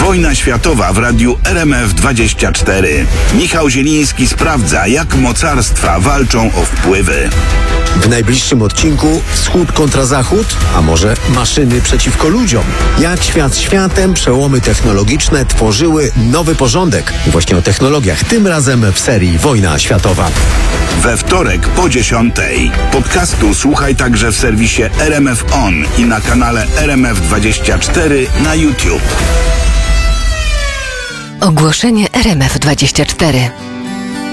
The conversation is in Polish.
Wojna światowa w radiu RMF24. Michał Zieliński sprawdza, jak mocarstwa walczą o wpływy. W najbliższym odcinku Wschód kontra Zachód, a może maszyny przeciwko ludziom. Jak świat światem, przełomy technologiczne tworzyły nowy porządek. I właśnie o technologiach, tym razem w serii Wojna światowa. We wtorek po 10:00. Podcastu słuchaj także w serwisie RMF On i na kanale RMF24 na YouTube. Ogłoszenie RMF24.